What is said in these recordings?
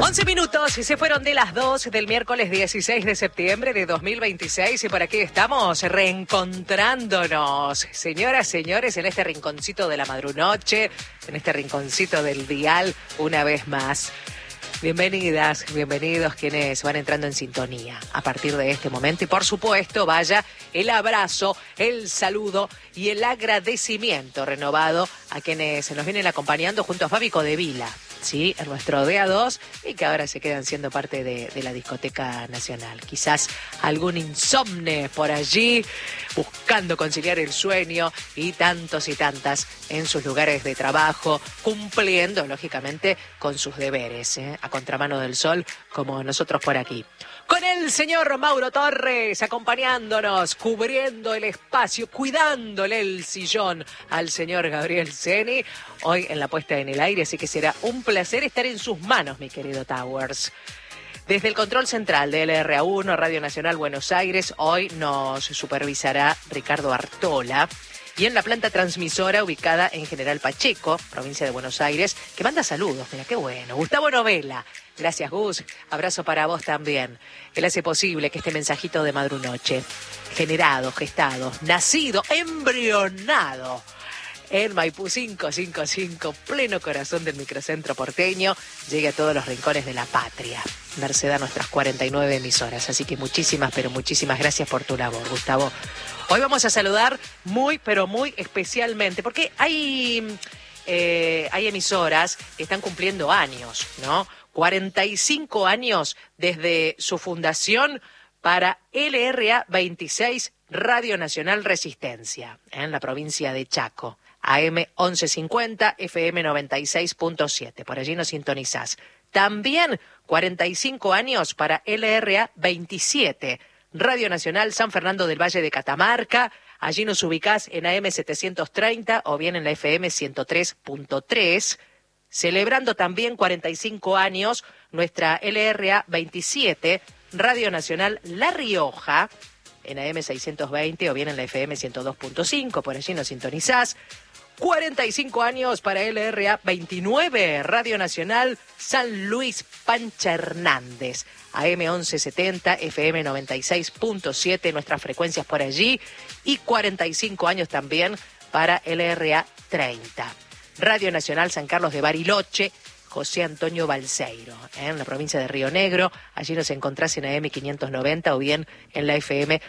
11 minutos y se fueron de las 2 del miércoles 16 de septiembre de 2026 y por aquí estamos reencontrándonos, señoras, señores, en este rinconcito de la madrunoche, en este rinconcito del dial, una vez más. Bienvenidas, bienvenidos quienes van entrando en sintonía a partir de este momento y por supuesto vaya el abrazo, el saludo y el agradecimiento renovado a quienes nos vienen acompañando junto a Fabi Codevila. Sí, en nuestro DA2 y que ahora se quedan siendo parte de la discoteca nacional. Quizás algún insomne por allí buscando conciliar el sueño y tantos y tantas en sus lugares de trabajo, cumpliendo lógicamente con sus deberes, a contramano del sol como nosotros por aquí. Con el señor Mauro Torres acompañándonos, cubriendo el espacio, cuidándole el sillón al señor Gabriel Ceni, hoy en la puesta en el aire, así que será un placer estar en sus manos, mi querido Towers. Desde el control central de LRA1, Radio Nacional Buenos Aires, hoy nos supervisará Ricardo Artola. Y en la planta transmisora ubicada en General Pacheco, provincia de Buenos Aires, que manda saludos, mira qué bueno. Gustavo Novela, gracias Gus, abrazo para vos también. Él hace posible que este mensajito de madrunoche, generado, gestado, nacido, embrionado en Maipú 555, pleno corazón del microcentro porteño, llegue a todos los rincones de la patria, merced a nuestras 49 emisoras. Así que muchísimas, pero muchísimas gracias por tu labor, Gustavo. Hoy vamos a saludar muy, pero muy especialmente, porque hay emisoras que están cumpliendo años, ¿no? 45 años desde su fundación para LRA 26, Radio Nacional Resistencia, en la provincia de Chaco. AM 1150, FM 96.7, por allí nos sintonizás. También 45 años para LRA 27, Radio Nacional San Fernando del Valle de Catamarca. Allí nos ubicás en AM 730 o bien en la FM 103.3. Celebrando también 45 años nuestra LRA 27, Radio Nacional La Rioja, en AM 620 o bien en la FM 102.5, por allí nos sintonizás. 45 años para LRA 29, Radio Nacional San Luis Pancha Hernández, AM 1170, FM 96.7, nuestras frecuencias por allí, y 45 años también para LRA 30, Radio Nacional San Carlos de Bariloche, José Antonio Balseiro, en la provincia de Río Negro. Allí nos encontrás en AM 590 o bien en la FM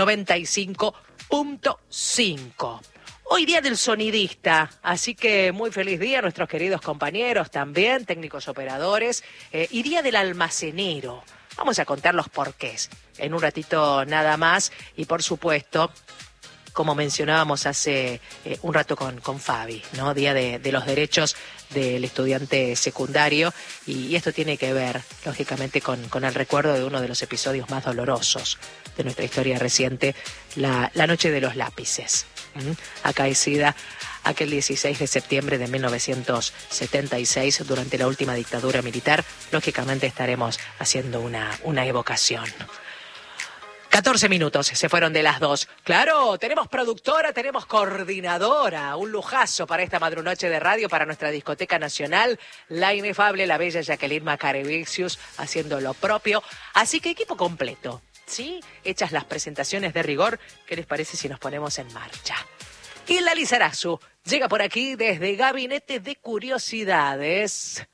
95.5. Hoy día del sonidista, así que muy feliz día a nuestros queridos compañeros también, técnicos operadores, y día del almacenero. Vamos a contar los porqués en un ratito nada más y por supuesto, como mencionábamos hace un rato con Fabi, ¿no? Día de los derechos del estudiante secundario y esto tiene que ver, lógicamente, con el recuerdo de uno de los episodios más dolorosos de nuestra historia reciente, la Noche de los Lápices, acaecida aquel 16 de septiembre de 1976 durante la última dictadura militar. Lógicamente estaremos haciendo una evocación. 14 minutos, se fueron de las 2. Claro, tenemos productora, tenemos coordinadora, un lujazo para esta madrunoche de radio, para nuestra discoteca nacional, la inefable, la bella Jacqueline Macarevicius, haciendo lo propio. Así que equipo completo, ¿sí? Hechas las presentaciones de rigor, ¿qué les parece si nos ponemos en marcha? Hilda Lizarazu llega por aquí desde Gabinete de Curiosidades.